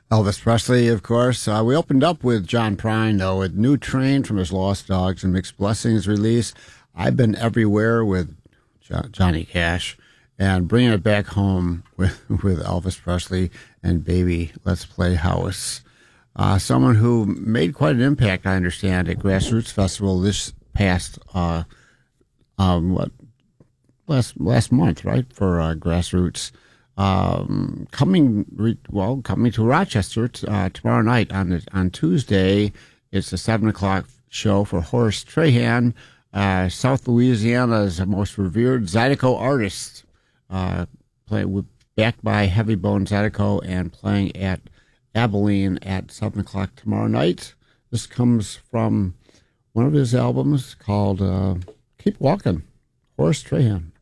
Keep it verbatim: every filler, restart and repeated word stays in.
Elvis Presley, of course. Uh, we opened up with John Prine, though, with New Train from his Lost Dogs and Mixed Blessings release. I've Been Everywhere with jo- Johnny Cash, and bringing it back home with, with Elvis Presley and Baby, Let's Play House. Uh, someone who made quite an impact, I understand, at Grassroots Festival this past, uh, um, what, last last month, right, for uh, Grassroots. Um, coming re- well, coming to Rochester uh, tomorrow night on the, on Tuesday. It's a seven o'clock show for Horace Trahan, uh, South Louisiana's most revered Zydeco artist, uh, play with, backed by Heavy Bone Zydeco and playing at Abilene at seven o'clock tomorrow night. This comes from one of his albums called uh, "Keep Walking." Horace Trahan.